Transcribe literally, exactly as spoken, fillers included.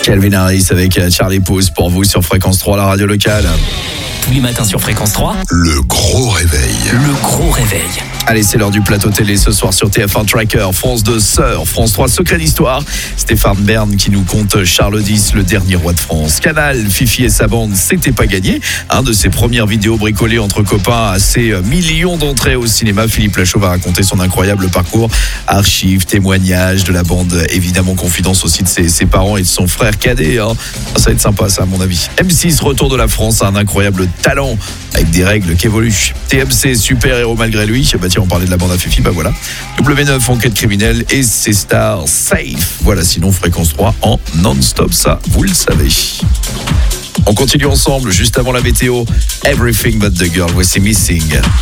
Calvin Harris avec Charlie Puth pour vous sur Fréquence trois, la radio locale. Tous les matins sur Fréquence trois. Le gros réveil. Le gros réveil. Allez, c'est l'heure du plateau télé ce soir sur T F un Tracker, France deux Sœur, France trois Secret d'Histoire. Stéphane Bern qui nous conte Charles X, le dernier roi de France. Canal, Fifi et sa bande, c'était pas gagné. Un de ses premières vidéos bricolées entre copains à ses millions d'entrées au cinéma. Philippe Lachaud va raconter son incroyable parcours. Archives, témoignages de la bande, évidemment confidence aussi de ses, ses parents et de son frère cadet. Hein. Ça va être sympa ça à mon avis. M six, retour de la France, un incroyable talent avec des règles qui évoluent. T M C, super-héros malgré lui. Bah tiens, on parlait de la bande à Fifi, bah voilà. W neuf, enquête criminelle et ses stars safe. Voilà, sinon Fréquence trois en non-stop, ça, vous le savez. On continue ensemble, juste avant la météo. Everything but the girl, voici Missing.